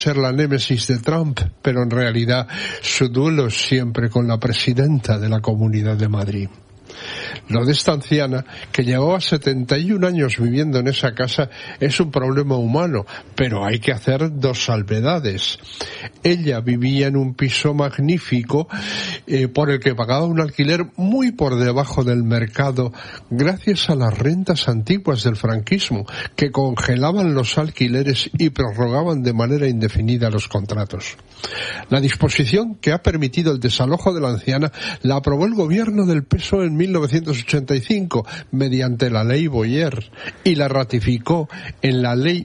ser la némesis de Trump, pero en realidad su duelo es siempre con la presidenta de la Comunidad de Madrid. Lo de esta anciana, que llevaba 71 años viviendo en esa casa, es un problema humano, pero hay que hacer dos salvedades. Ella vivía en un piso magnífico por el que pagaba un alquiler muy por debajo del mercado, gracias a las rentas antiguas del franquismo, que congelaban los alquileres y prorrogaban de manera indefinida los contratos. La disposición que ha permitido el desalojo de la anciana la aprobó el gobierno del PSOE en 1985 mediante la ley Boyer y la ratificó en la ley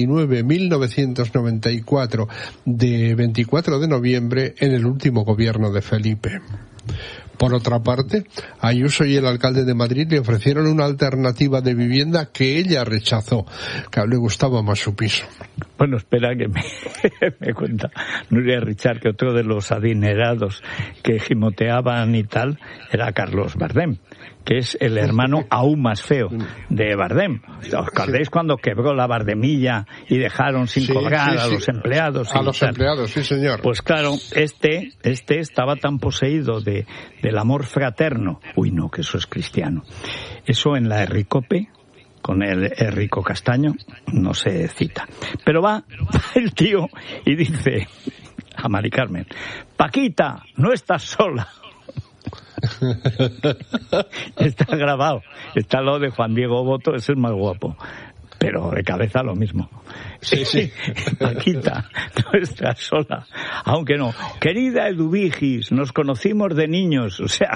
29/1994 de 24 de noviembre en el último gobierno de Felipe. Por otra parte, Ayuso y el alcalde de Madrid le ofrecieron una alternativa de vivienda que ella rechazó, que le gustaba más su piso. Bueno, espera que me cuenta Nuria Richard que otro de los adinerados que gimoteaban y tal era Carlos Bardem, que es el hermano aún más feo de Bardem. ¿Os acordáis cuando quebró la Bardemilla y dejaron sin cobrar a los empleados? A los empleados, sí señor. Pues claro, este estaba tan poseído del amor fraterno. Uy, no, que eso es cristiano. Eso en la Erricope, con el Rico Castaño, no se cita. Pero va el tío y dice a Mari Carmen: Paquita, no estás sola. Está grabado, está lo de Juan Diego Boto, ese es más guapo, pero de cabeza lo mismo. Sí. Paquita, no estás sola. Aunque no. Querida Eduvigis, nos conocimos de niños. O sea,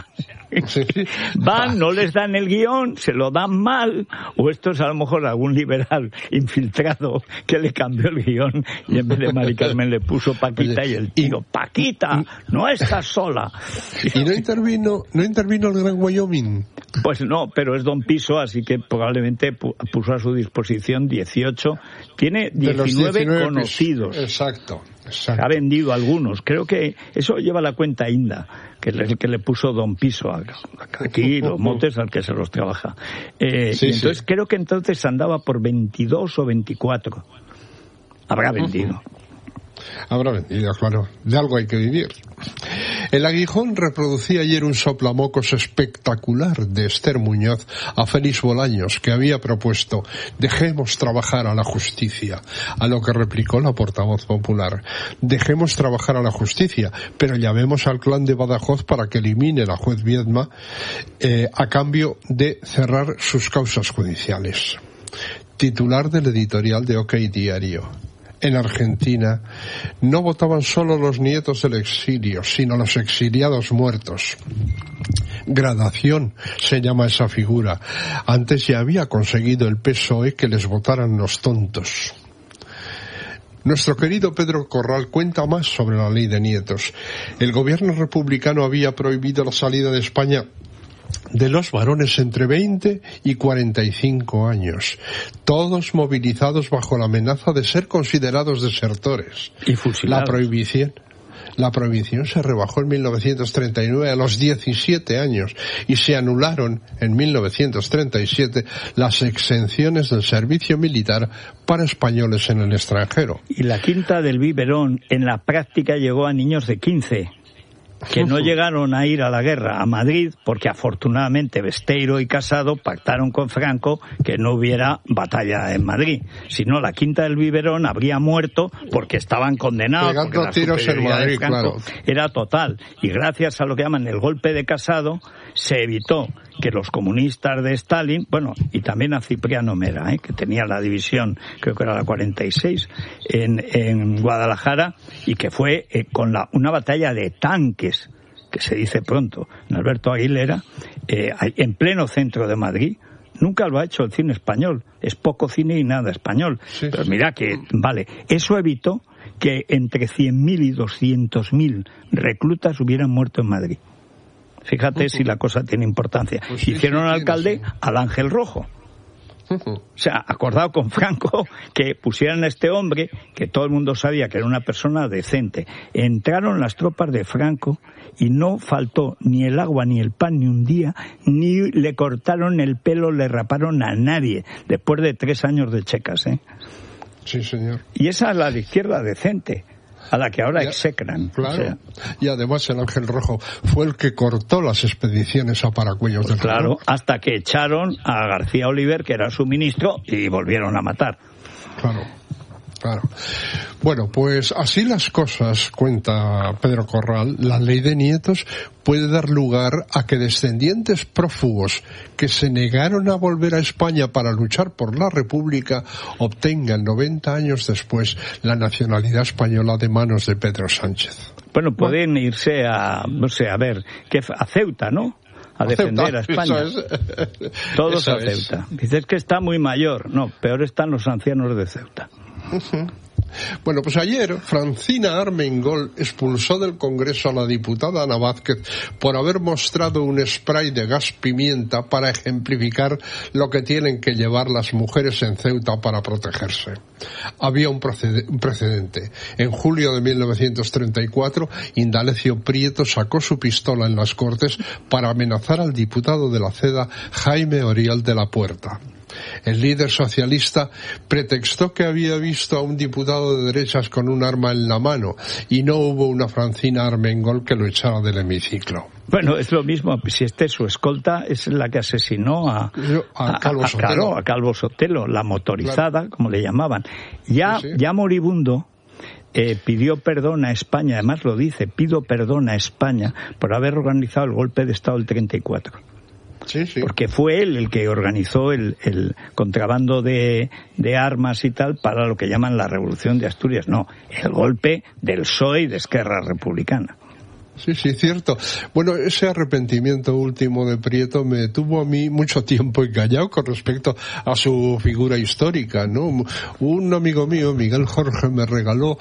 van, no les dan el guión, se lo dan mal, o esto es a lo mejor algún liberal infiltrado que le cambió el guión y en vez de Mari Carmen le puso Paquita. Oye, y el tío, Paquita, no estás sola. ¿Y no intervino el Gran Wyoming? Pues no, pero es Don Piso, así que probablemente puso a su disposición 18. Tiene 19 conocidos. Exacto. Ha vendido algunos. Creo que eso lleva la cuenta Inda, que es el que le puso Don Piso aquí los motes al que se los trabaja. Entonces creo que entonces andaba por 22 o 24. Habrá vendido. Habrá vendido, claro. De algo hay que vivir. El Aguijón reproducía ayer un soplamocos espectacular de Esther Muñoz a Félix Bolaños, que había propuesto: dejemos trabajar a la justicia, a lo que replicó la portavoz popular: dejemos trabajar a la justicia, pero llamemos al clan de Badajoz para que elimine la juez Viedma a cambio de cerrar sus causas judiciales. Titular del editorial de OK Diario. En Argentina no votaban solo los nietos del exilio, sino los exiliados muertos. Gradación se llama esa figura. Antes ya había conseguido el PSOE que les votaran los tontos. Nuestro querido Pedro Corral cuenta más sobre la ley de nietos. El gobierno republicano había prohibido la salida de España de los varones entre 20 y 45 años, todos movilizados bajo la amenaza de ser considerados desertores. Y fusilados. La prohibición se rebajó en 1939 a los 17 años y se anularon en 1937 las exenciones del servicio militar para españoles en el extranjero. Y la quinta del biberón en la práctica llegó a niños de 15. Que no llegaron a ir a la guerra a Madrid porque afortunadamente Besteiro y Casado pactaron con Franco que no hubiera batalla en Madrid. Si no, la quinta del biberón habría muerto porque estaban condenados. Pegando porque la tiros en Madrid, de Franco claro. Era total. Y gracias a lo que llaman el golpe de Casado se evitó que los comunistas de Stalin, bueno, y también a Cipriano Mera, que tenía la división, creo que era la 46, en Guadalajara, y que fue con una batalla de tanques, que se dice pronto, en Alberto Aguilera, en pleno centro de Madrid. Nunca lo ha hecho el cine español, es poco cine y nada español. Sí, pero mira que, vale, eso evitó que entre 100.000 y 200.000 reclutas hubieran muerto en Madrid. Fíjate si la cosa tiene importancia. Pues hicieron al alcalde al Ángel Rojo. O sea, acordado con Franco que pusieran a este hombre, que todo el mundo sabía que era una persona decente. Entraron las tropas de Franco y no faltó ni el agua, ni el pan, ni un día, ni le cortaron el pelo, le raparon a nadie, después de 3 años de checas, Sí, señor. Y esa es la de izquierda decente, a la que ahora execran. Claro. O sea, y además el Ángel Rojo fue el que cortó las expediciones a Paracuellos del Claro, Río. hasta que echaron a García Oliver, que era su ministro, y volvieron a matar. Claro. Bueno, pues así las cosas, cuenta Pedro Corral, la ley de nietos puede dar lugar a que descendientes prófugos que se negaron a volver a España para luchar por la República obtengan 90 años después la nacionalidad española de manos de Pedro Sánchez. Bueno, pueden irse a Ceuta, ¿no? A defender a España. Todos a Ceuta. Dices que está muy mayor. No, peor están los ancianos de Ceuta. Uh-huh. Bueno, pues ayer Francina Armengol expulsó del Congreso a la diputada Ana Vázquez por haber mostrado un spray de gas pimienta para ejemplificar lo que tienen que llevar las mujeres en Ceuta para protegerse. Había un precedente. En julio de 1934, Indalecio Prieto sacó su pistola en las Cortes para amenazar al diputado de la CEDA, Jaime Oriol de la Puerta. El líder socialista pretextó que había visto a un diputado de derechas con un arma en la mano y no hubo una Francina Armengol que lo echara del hemiciclo. Bueno, es lo mismo, si su escolta es la que asesinó a Calvo Sotelo. A Calvo Sotelo, la motorizada, claro, como le llamaban. Ya moribundo, pidió perdón a España, además lo dice, pido perdón a España por haber organizado el golpe de Estado del 34. Sí. Porque fue él el que organizó el contrabando de armas y tal para lo que llaman la Revolución de Asturias. No, el golpe del PSOE y de Esquerra Republicana. Sí, cierto. Bueno, ese arrepentimiento último de Prieto me tuvo a mí mucho tiempo engañado con respecto a su figura histórica, ¿no? Un amigo mío, Miguel Jorge, me regaló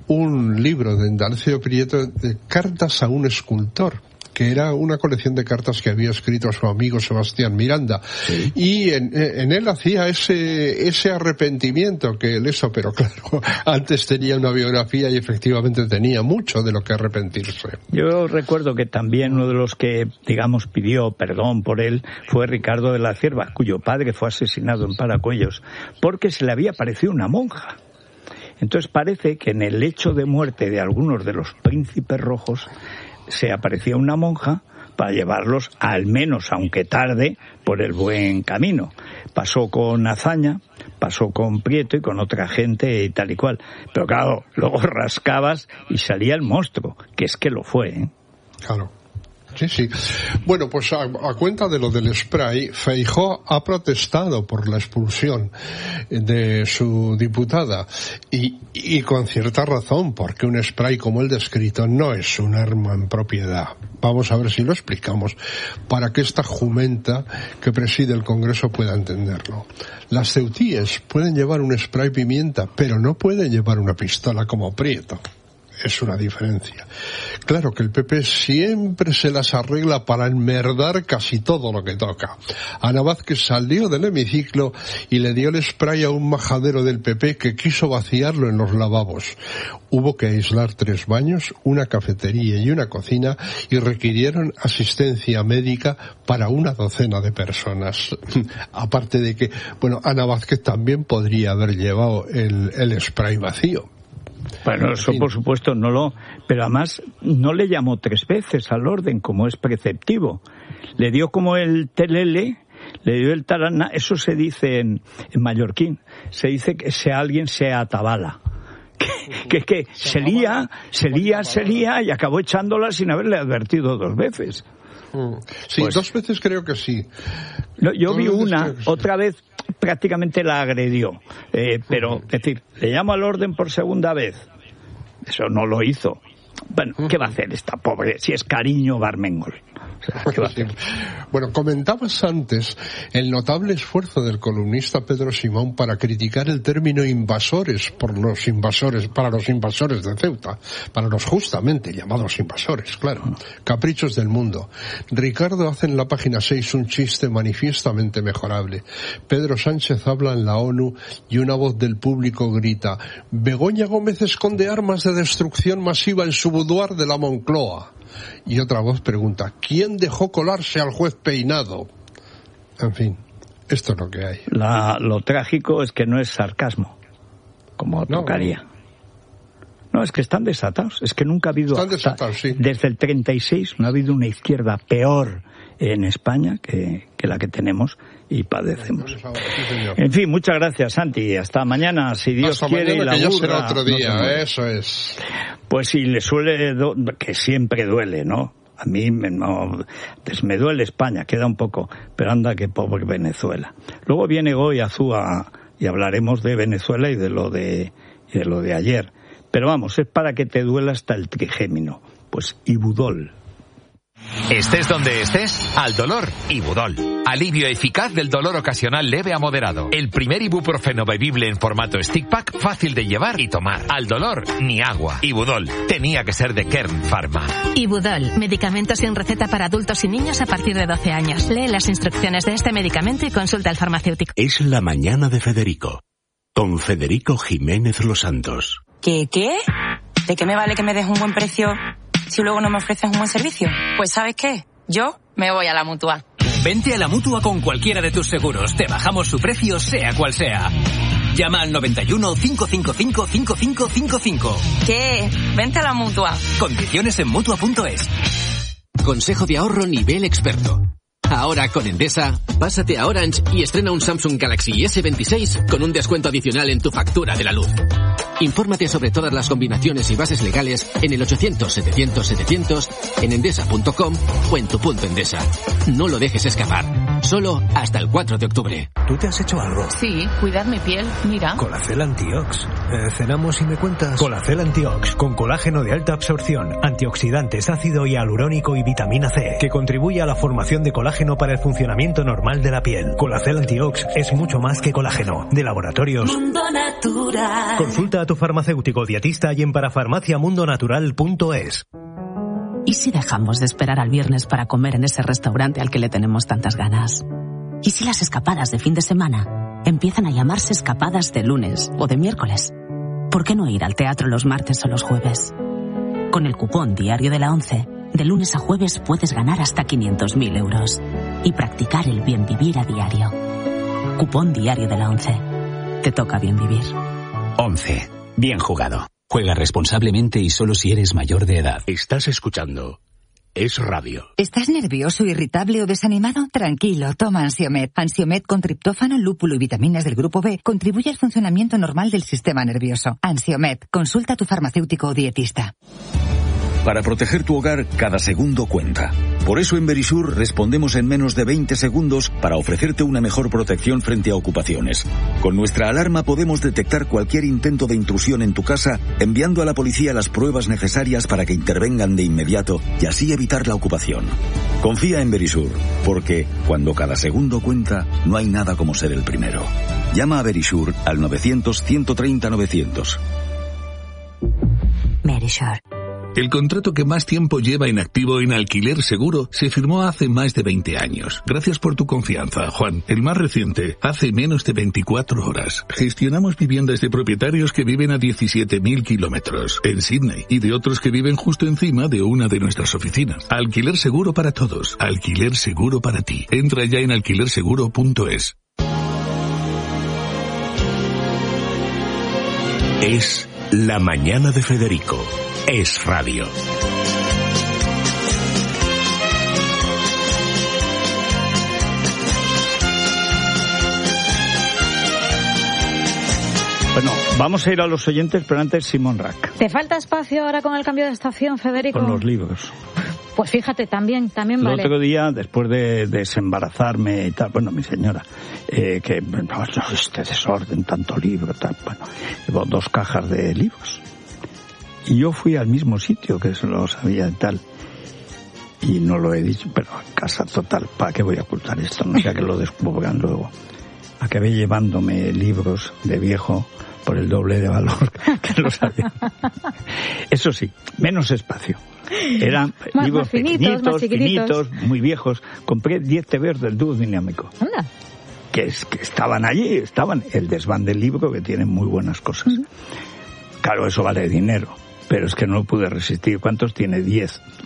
un libro de Indalecio Prieto de Cartas a un escultor, que era una colección de cartas que había escrito a su amigo Sebastián Miranda. Sí. Y en él hacía ese arrepentimiento que él hizo, pero claro, antes tenía una biografía y efectivamente tenía mucho de lo que arrepentirse. Yo recuerdo que también uno de los que, digamos, pidió perdón por él fue Ricardo de la Cierva, cuyo padre fue asesinado en Paracuellos, porque se le había parecido una monja. Entonces parece que en el lecho de muerte de algunos de los príncipes rojos se aparecía una monja para llevarlos, al menos, aunque tarde, por el buen camino. Pasó con Azaña, pasó con Prieto y con otra gente y tal y cual. Pero claro, luego rascabas y salía el monstruo, que es que lo fue, ¿eh? Claro. Sí. Bueno, pues a cuenta de lo del spray, Feijóo ha protestado por la expulsión de su diputada y con cierta razón, porque un spray como el descrito no es un arma en propiedad. Vamos a ver si lo explicamos para que esta jumenta que preside el Congreso pueda entenderlo. Las ceutíes pueden llevar un spray pimienta, pero no pueden llevar una pistola como Prieto. Es una diferencia. Claro que el PP siempre se las arregla para enmerdar casi todo lo que toca. Ana Vázquez salió del hemiciclo y le dio el spray a un majadero del PP que quiso vaciarlo en los lavabos. Hubo que aislar 3 baños, una cafetería y una cocina y requirieron asistencia médica para una docena de personas. Aparte de que, bueno, Ana Vázquez también podría haber llevado el spray vacío. Bueno, eso por supuesto pero además no le llamó 3 veces al orden, como es preceptivo. Le dio como el telele, le dio el taraná, eso se dice en mallorquín, se dice que alguien se atabala. Que se lía y acabó echándola sin haberle advertido 2 veces. Sí, pues, 2 veces creo que sí. Yo vi una, otra vez prácticamente la agredió, pero, es decir, le llamo al orden por segunda vez. Eso no lo hizo. Bueno, ¿qué va a hacer esta pobre? Si es cariño Armengol. O sea, ¿qué va a hacer? Bueno, comentabas antes el notable esfuerzo del columnista Pedro Simón para criticar el término invasores para los invasores de Ceuta, para los justamente llamados invasores, claro, caprichos del mundo. Ricardo hace en la página 6 un chiste manifiestamente mejorable. Pedro Sánchez habla en la ONU y una voz del público grita: Begoña Gómez esconde armas de destrucción masiva en su boudoir de la Moncloa. Y otra voz pregunta: ¿quién dejó colarse al juez Peinado? En fin, esto es lo que hay. Lo trágico es que no es sarcasmo. como tocaría. No, es que están desatados. Es que nunca ha habido... Están desatados, sí. Desde el 36 no ha habido una izquierda peor en España que la que tenemos y padecemos. Sí, señor. En fin, muchas gracias, Santi. Hasta mañana, si Dios quiere. Mañana, y la que burra, ya será otro día, no eso es. Pues si le suele... que siempre duele, ¿no? A mí me duele España, queda un poco, pero anda que pobre Venezuela. Luego viene Goy Azúa y hablaremos de Venezuela y de lo de ayer. Pero vamos, es para que te duela hasta el trigémino. Pues Ibudol. Estés donde estés, al dolor, Ibudol. Alivio eficaz del dolor ocasional leve a moderado. El primer ibuprofeno bebible en formato stick pack, fácil de llevar y tomar. Al dolor, ni agua. Ibudol. Tenía que ser de Kern Pharma. Ibudol. Medicamento sin receta para adultos y niños a partir de 12 años. Lee las instrucciones de este medicamento y consulta al farmacéutico. Es la mañana de Federico. Con Federico Jiménez Los Santos. ¿Qué? ¿De qué me vale que me des un buen precio si luego no me ofreces un buen servicio? Pues ¿sabes qué? Yo me voy a la Mutua. Vente a la Mutua con cualquiera de tus seguros. Te bajamos su precio, sea cual sea. Llama al 91 555 5555. ¿Qué? Vente a la Mutua. Condiciones en Mutua.es. Consejo de ahorro nivel experto. Ahora con Endesa, pásate a Orange y estrena un Samsung Galaxy S26 con un descuento adicional en tu factura de la luz. Infórmate sobre todas las combinaciones y bases legales en el 800-700-700, en endesa.com o en tu punto Endesa. No lo dejes escapar. Solo hasta el 4 de octubre. ¿Tú te has hecho algo? Sí, cuidar mi piel, mira. Colacel Antiox. Cenamos y me cuentas. Colacel Antiox, con colágeno de alta absorción, antioxidantes, ácido hialurónico y vitamina C, que contribuye a la formación de colágeno para el funcionamiento normal de la piel. Colacel Antiox es mucho más que colágeno. De Laboratorios Mundo Natural. Consulta a tu farmacéutico dietista y en parafarmaciamundonatural.es. ¿Y si dejamos de esperar al viernes para comer en ese restaurante al que le tenemos tantas ganas? ¿Y si las escapadas de fin de semana empiezan a llamarse escapadas de lunes o de miércoles? ¿Por qué no ir al teatro los martes o los jueves? Con el cupón Diario de la ONCE, de lunes a jueves puedes ganar hasta 500.000 euros y practicar el bien vivir a diario. Cupón Diario de la ONCE. Te toca bien vivir. 11. Bien jugado. Juega responsablemente y solo si eres mayor de edad. Estás escuchando Es Radio. ¿Estás nervioso, irritable o desanimado? Tranquilo, toma Ansiomed. Ansiomed con triptófano, lúpulo y vitaminas del grupo B contribuye al funcionamiento normal del sistema nervioso. Ansiomed, consulta a tu farmacéutico o dietista. Para proteger tu hogar, cada segundo cuenta. Por eso en Verisur respondemos en menos de 20 segundos para ofrecerte una mejor protección frente a ocupaciones. Con nuestra alarma podemos detectar cualquier intento de intrusión en tu casa, enviando a la policía las pruebas necesarias para que intervengan de inmediato y así evitar la ocupación. Confía en Verisur, porque cuando cada segundo cuenta, no hay nada como ser el primero. Llama a Verisur al 900-130-900. Verisur. El contrato que más tiempo lleva en activo en Alquiler Seguro se firmó hace más de 20 años. Gracias por tu confianza, Juan. El más reciente, hace menos de 24 horas. Gestionamos viviendas de propietarios que viven a 17.000 kilómetros en Sydney y de otros que viven justo encima de una de nuestras oficinas. Alquiler Seguro para todos. Alquiler Seguro para ti. Entra ya en alquilerseguro.es. Es la mañana de Federico. Es Radio. Bueno, vamos a ir a los oyentes, pero antes Simón Rack. ¿Te falta espacio ahora con el cambio de estación, Federico? Con los libros. Pues fíjate, también vale. El otro día, después de desembarazarme y tal, bueno, mi señora, que no, este desorden, tanto libro, tal, bueno, llevo 2 cajas de libros. Y yo fui al mismo sitio, que se lo sabía y tal. Y no lo he dicho, pero en casa total, ¿para qué voy a ocultar esto? No sea que lo descubran luego. Acabé llevándome libros de viejo por el doble de valor que los había. Eso sí, menos espacio. Eran libros pequeñitos, finitos, muy viejos. Compré 10 TVs del dúo dinámico. Anda. Que estaban allí, el desván del libro, que tiene muy buenas cosas. Claro, eso vale dinero, pero es que no pude resistir. ¿Cuántos tiene? 10.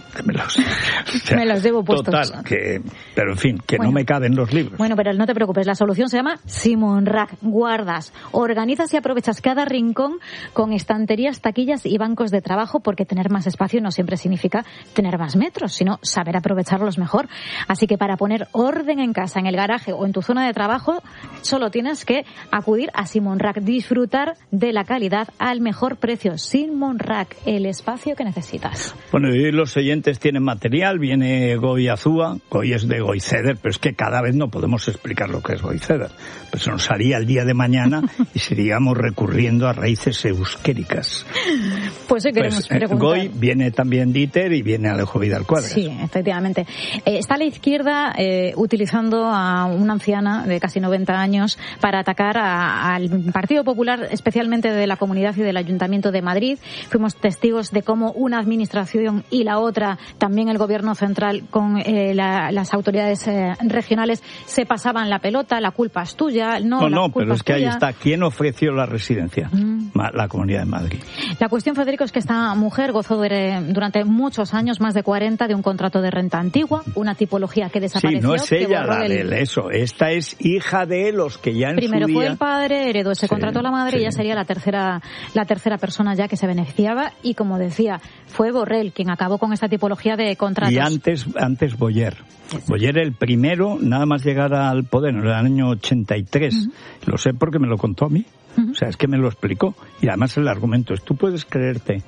Me los llevo puestos. Total, pero en fin, que no me caben los libros. Bueno, pero no te preocupes, la solución se llama Simon Rack. Guardas, organizas y aprovechas cada rincón con estanterías, taquillas y bancos de trabajo, porque tener más espacio no siempre significa tener más metros, sino saber aprovecharlos mejor. Así que para poner orden en casa, en el garaje o en tu zona de trabajo, solo tienes que acudir a Simon Rack, disfrutar de la calidad al mejor precio. Simon Rack, el espacio que necesitas. Bueno, y los oyentes tienen material, viene Goy Azúa, Goy es de Goiceder, pero es que cada vez no podemos explicar lo que es Goiceder. Pues nos haría el día de mañana y seguiríamos recurriendo a raíces euskéricas. Pues hoy queremos preguntar. Goy, viene también Dieter y viene Alejo Vidal Cuadras. Sí, efectivamente. Está la izquierda utilizando a una anciana de casi 90 años para atacar al Partido Popular, especialmente de la Comunidad y del Ayuntamiento de Madrid. Fuimos testigos de cómo una administración y la otra, también el Gobierno central con las autoridades regionales, se pasaban la pelota. La culpa es tuya. No, pero es que ahí está. ¿Quién ofreció la residencia? La Comunidad de Madrid. La cuestión, Federico, es que esta mujer gozó durante muchos años, más de 40, de un contrato de renta antigua, una tipología que desapareció. Sí, no es ella la de eso. Esta es hija de los que ya en primero su día... fue el padre, heredó ese contrato a la madre, y ella sería la tercera persona ya que se beneficiaba. Y como decía, fue Borrell quien acabó con esta tipología de contratos. Y antes Boyer. Boyer el primero, nada más llegar al poder, en el año 83. Lo sé porque me lo contó a mí. O sea, es que me lo explicó. Y además el argumento es, tú puedes creerte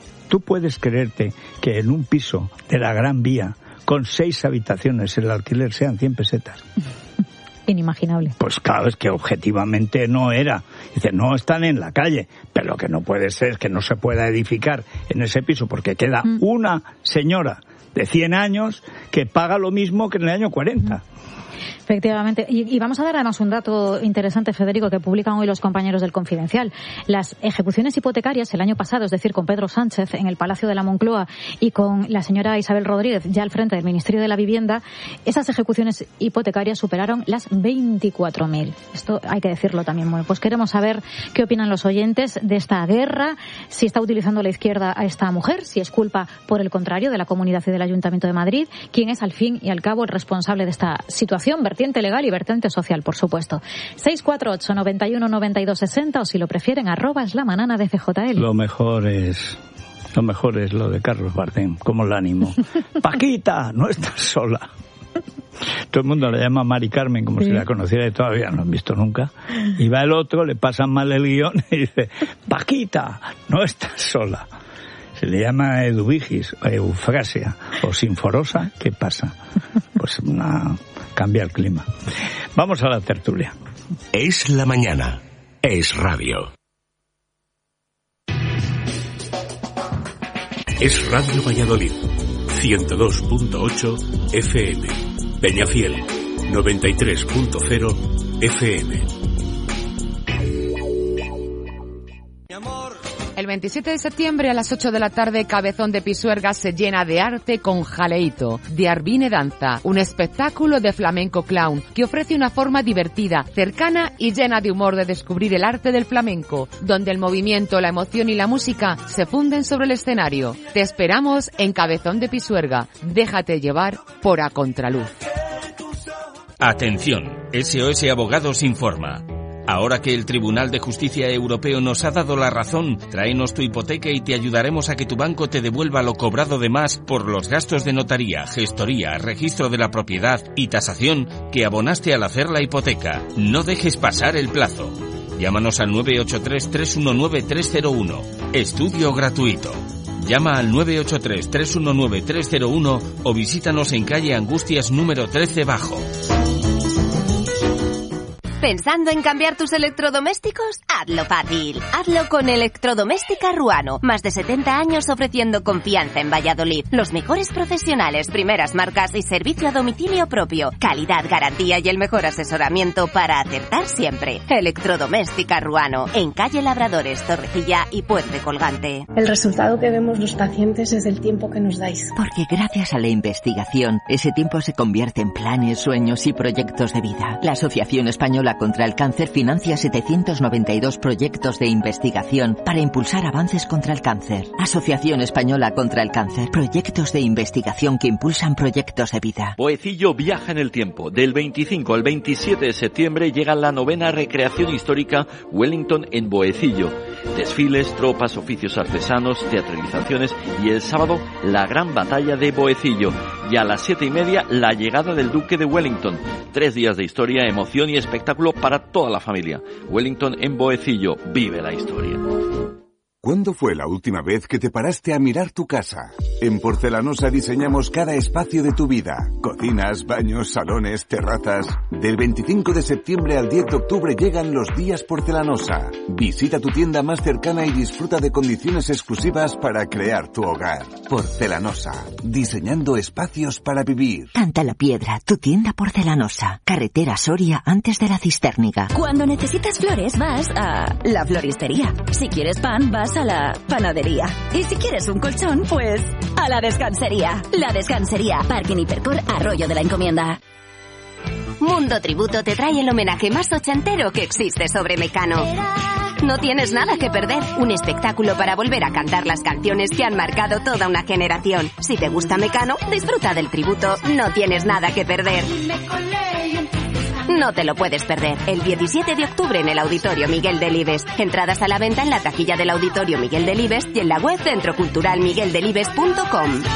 que en un piso de la Gran Vía con 6 habitaciones el alquiler sean 100 pesetas. Inimaginable. Pues claro, es que objetivamente no era. Dice, no están en la calle, pero lo que no puede ser es que no se pueda edificar en ese piso porque queda una señora de 100 años que paga lo mismo que en el año 40. Efectivamente. Y vamos a dar además un dato interesante, Federico, que publican hoy los compañeros del Confidencial. Las ejecuciones hipotecarias el año pasado, es decir, con Pedro Sánchez en el Palacio de la Moncloa y con la señora Isabel Rodríguez ya al frente del Ministerio de la Vivienda, esas ejecuciones hipotecarias superaron las 24.000. Esto hay que decirlo también. Bueno, pues queremos saber qué opinan los oyentes de esta guerra, si está utilizando la izquierda a esta mujer, si es culpa, por el contrario, de la Comunidad y del Ayuntamiento de Madrid, quién es al fin y al cabo el responsable de esta situación, vertiente legal y vertiente social, por supuesto. 648 91 92 60, o si lo prefieren, @eslamanaana de FJL. Lo mejor es lo de Carlos Bardem, como el ánimo. Paquita, no estás sola. Todo el mundo la llama Mari Carmen como si la conociera y todavía no han visto nunca. Y va el otro, le pasan mal el guión y dice, Paquita, no estás sola. Se le llama eduvigis, eufrasia o sinforosa. ¿Qué pasa? Pues cambia el clima. Vamos a la tertulia. Es la mañana. Es radio. Es Radio Valladolid. 102.8 FM. Peñafiel. 93.0 FM. El 27 de septiembre a las 8 de la tarde, Cabezón de Pisuerga se llena de arte con Jaleito, de Arvine Danza, un espectáculo de flamenco clown que ofrece una forma divertida, cercana y llena de humor de descubrir el arte del flamenco, donde el movimiento, la emoción y la música se funden sobre el escenario. Te esperamos en Cabezón de Pisuerga. Déjate llevar por A Contraluz. Atención, SOS Abogados informa. Ahora que el Tribunal de Justicia Europeo nos ha dado la razón, tráenos tu hipoteca y te ayudaremos a que tu banco te devuelva lo cobrado de más por los gastos de notaría, gestoría, registro de la propiedad y tasación que abonaste al hacer la hipoteca. No dejes pasar el plazo. Llámanos al 983-319-301. Estudio gratuito. Llama al 983-319-301 o visítanos en calle Angustias número 13 Bajo. ¿Pensando en cambiar tus electrodomésticos? Hazlo fácil. Hazlo con Electrodoméstica Ruano. Más de 70 años ofreciendo confianza en Valladolid. Los mejores profesionales, primeras marcas y servicio a domicilio propio. Calidad, garantía y el mejor asesoramiento para acertar siempre. Electrodoméstica Ruano. En calle Labradores, Torrecilla y Puente Colgante. El resultado que vemos los pacientes es el tiempo que nos dais. Porque gracias a la investigación, ese tiempo se convierte en planes, sueños y proyectos de vida. La Asociación Española Española contra el Cáncer financia 792 proyectos de investigación para impulsar avances contra el cáncer. Asociación Española contra el Cáncer. Proyectos de investigación que impulsan proyectos de vida. Boecillo viaja en el tiempo. Del 25 al 27 de septiembre llega la 9ª recreación histórica Wellington en Boecillo. Desfiles, tropas, oficios artesanos, teatralizaciones y el sábado la gran batalla de Boecillo. Y a las 7:30 la llegada del Duque de Wellington. 3 días de historia, emoción y espectáculo para toda la familia. Wellington en Boecillo. Vive la historia. ¿Cuándo fue la última vez que te paraste a mirar tu casa? En Porcelanosa diseñamos cada espacio de tu vida. Cocinas, baños, salones, terrazas. Del 25 de septiembre al 10 de octubre llegan los días Porcelanosa. Visita tu tienda más cercana y disfruta de condiciones exclusivas para crear tu hogar. Porcelanosa. Diseñando espacios para vivir. Canta la Piedra, tu tienda Porcelanosa. Carretera Soria antes de la Cisterniga. Cuando necesitas flores vas a la floristería. Si quieres pan vas a la panadería. Y si quieres un colchón, pues a la descansería. La Descansería. Parking Hipercor, Arroyo de la Encomienda. Mundo Tributo te trae el homenaje más ochentero que existe sobre Mecano. No tienes nada que perder. Un espectáculo para volver a cantar las canciones que han marcado toda una generación. Si te gusta Mecano, disfruta del tributo. No tienes nada que perder. No te lo puedes perder. El 17 de octubre en el Auditorio Miguel Delibes. Entradas a la venta en la taquilla del Auditorio Miguel Delibes y en la web centroculturalmigueldelibes.com.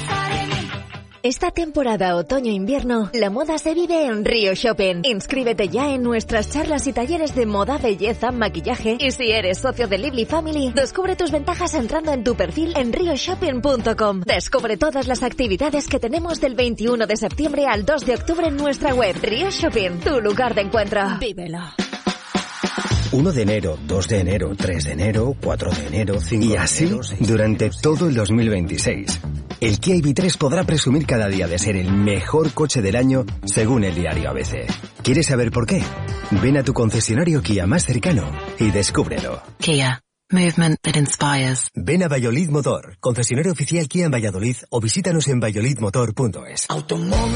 Esta temporada otoño-invierno, la moda se vive en Río Shopping. Inscríbete ya en nuestras charlas y talleres de moda, belleza, maquillaje. Y si eres socio de Lively Family, descubre tus ventajas entrando en tu perfil en rioshopping.com. Descubre todas las actividades que tenemos del 21 de septiembre al 2 de octubre en nuestra web. Río Shopping, tu lugar de encuentro. Vívelo. 1 de enero, 2 de enero, 3 de enero, 4 de enero, 5 de enero... Y así durante todo el 2026. El Kia EV3 podrá presumir cada día de ser el mejor coche del año según el diario ABC. ¿Quieres saber por qué? Ven a tu concesionario Kia más cercano y descúbrelo. Kia. Movement that inspires. Ven a Valladolid Motor, concesionario oficial Kia en Valladolid o visítanos en valladolidmotor.es. Automóvil